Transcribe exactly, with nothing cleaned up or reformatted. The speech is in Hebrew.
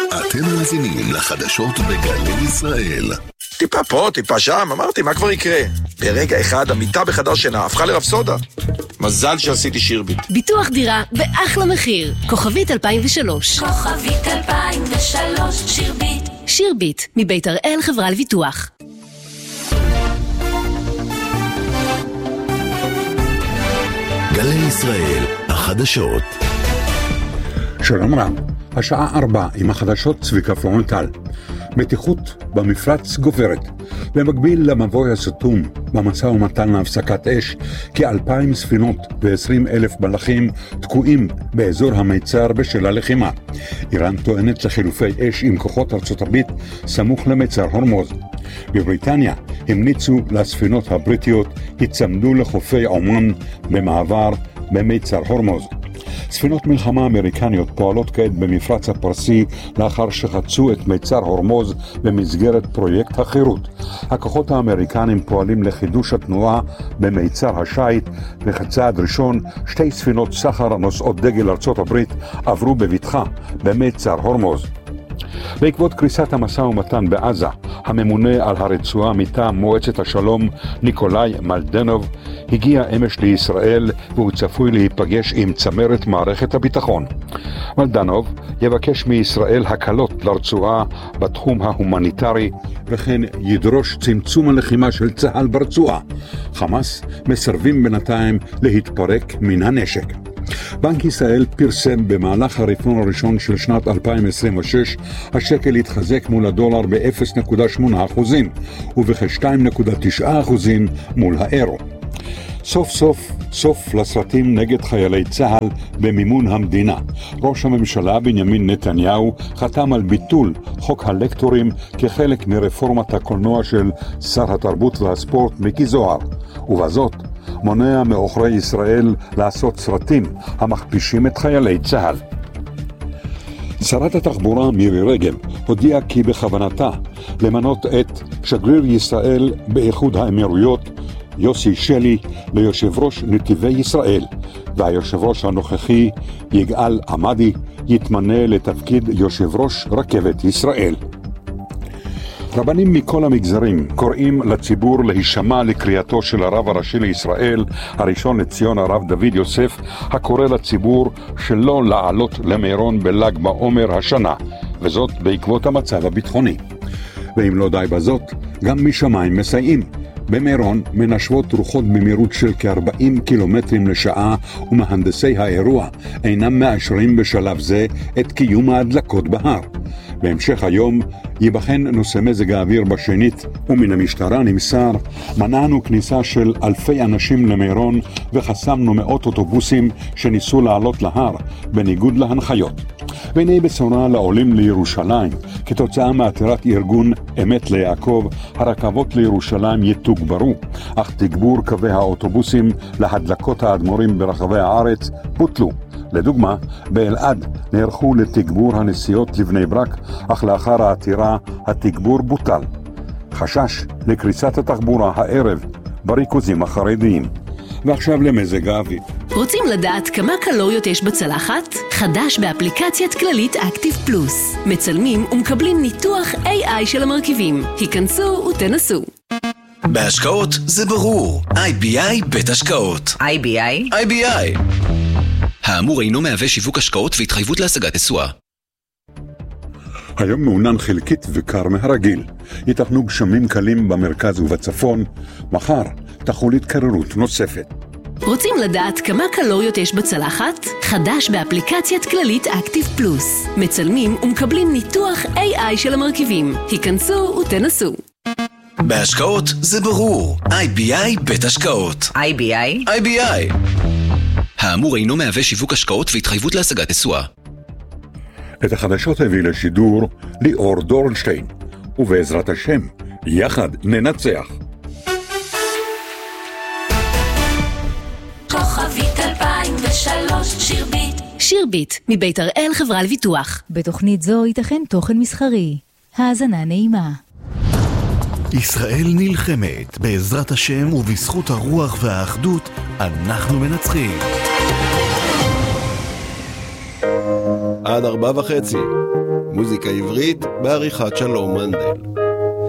אתם מאזינים לחדשות בגלי ישראל. טיפה פה, טיפה שם, אמרתי, מה כבר יקרה? ברגע אחד, המיטה בחדר שינה הפכה לרפסודה. מזל שעשיתי שירביט. ביטוח דירה באחלה מחיר. כוכבית אלפיים ושלוש. כוכבית אלפיים ושלוש, שירביט. שירביט, מבית הראל חברה לביטוח. גלי ישראל, החדשות. שלום רב, השעה ארבע עם החדשות צביקה פרונטל. מתיחות במפרץ גוברת. במקביל למבוי הסתום במשא ומתן להפסקת אש, כאלפיים ספינות ועשרים אלף מלחים תקועים באזור המיצר בשל הלחימה. איראן טוענת לחילופי אש עם כוחות ארצות הברית סמוך למיצר הורמוז. בבריטניה המליצו לספינות הבריטיות הצמדו לחופי עומן במעבר במיצר הורמוז. ספינות מלחמה אמריקניות פועלות כעת במפרץ הפרסי לאחר שחצו את מיצר הורמוז במסגרת פרויקט החירות. הכוחות האמריקנים פועלים לחידוש התנועה במיצר השייט, וכצעד ראשון שתי ספינות סחר נושאות דגל ארצות הברית עברו בבטחה במיצר הורמוז. בעקבות קריסת המשא ומתן בעזה, הממונה על הרצועה מטעם מועצת השלום ניקולאי מלדנוב הגיע אמש לישראל, והוא צפוי להיפגש עם צמרת מערכת הביטחון. מלדנוב יבקש מישראל הקלות לרצועה בתחום ההומניטרי, וכן ידרוש צמצום הלחימה של צה"ל ברצועה. חמאס מסרבים בינתיים להתפרק מן הנשק. בנק ישראל פרסם במהלך הרבעון הראשון של שנת אלפיים עשרים ושש השקל התחזק מול הדולר ב-אפס נקודה שמונה אחוז ובכ-שתיים נקודה תשע אחוז מול האירו. סוף סוף סוף לסרטים נגד חיילי צה"ל במימון המדינה. ראש הממשלה בנימין נתניהו חתם על ביטול חוק הלקטורים כחלק מרפורמת הקולנוע של שר התרבות והספורט מיקי זוהר, ובזאת מונע מאוכרי ישראל לעשות סרטים המכפישים את חיילי צה"ל. שרת התחבורה מירי רגב הודיעה כי בכוונתה למנות את שגריר ישראל באיחוד האמירויות יוסי שלי ליושב ראש נתיבי ישראל, והיושב ראש הנוכחי יגאל עמדי יתמנה לתפקיד יושב ראש רכבת ישראל. רבנים מכל המגזרים קוראים לציבור להישמע לקריאתו של הרב הראשי לישראל, הראשון לציון הרב דוד יוסף, הקורא לציבור שלא לעלות למירון בל"ג בעומר השנה, וזאת בעקבות המצב הביטחוני. ואם לא די בזאת, גם משמיים מסייעים. במירון מנשבות רוחות במהירות של כ-ארבעים קילומטרים לשעה, ומהנדסי האירוע אינם מאשרים בשלב זה את קיום ההדלקות בהר. בהמשך היום ייבחן נושא מזג האוויר בשנית, ומן המשטרה נמסר: מנענו כניסה של אלפי אנשים למירון וחסמנו מאות אוטובוסים שניסו לעלות להר בניגוד להנחיות. והנה בשורה לעולים לירושלים: כתוצאה מעתירת ארגון אמת ליעקב, הרכבות לירושלים יתוגברו, אך תגבור קווי האוטובוסים להדלקות האדמו"רים ברחבי הארץ בוטלו. לדוגמה, באלעד נערכו לתגבור הנסיעות לבני ברק, אך לאחר העתירה התגבור בוטל. חשש לקריסת התחבורה הערב בריכוזים החרדיים. ועכשיו למזג האוויר. רוצים לדעת כמה קלוריות יש בצלחת? חדש באפליקציית כללית אקטיב פלוס. מצלמים ומקבלים ניתוח איי איי של המרכיבים. היכנסו ותנסו. בהשקעות זה ברור. איי בי איי בית השקעות. איי בי איי? איי בי איי. האמור אינו מהווה שיווק השקעות והתחייבות להשגת תשואה. היום מעונן חלקית וקר מהרגיל. ייתכנו גשמים קלים במרכז ובצפון. מחר תחול התקררות נוספת. רוצים לדעת כמה קלוריות יש בצלחת? חדש באפליקציית כללית אקטיב פלוס. מצלמים ומקבלים ניתוח איי איי של המרכיבים. היכנסו ותנסו. בהשקעות זה ברור. איי בי איי בית השקעות. איי בי איי? איי בי איי. האמור אינו מהווה שיווק השקעות והתחייבות להשגת תשואה. את החדשות הביא לשידור ליאור דורנשטיין, ובעזרת השם, יחד ננצח. כוכבית אלפיים ושלוש, שירביט. שירביט, מבית הראל חברה לביטוח. בתוכנית זו ייתכן תוכן מסחרי. האזנה נעימה. ישראל נלחמת, בעזרת השם ובזכות הרוח והאחדות אנחנו מנצחים. עד ארבע וחצי. מוזיקה עברית בעריכת שלום מנדל.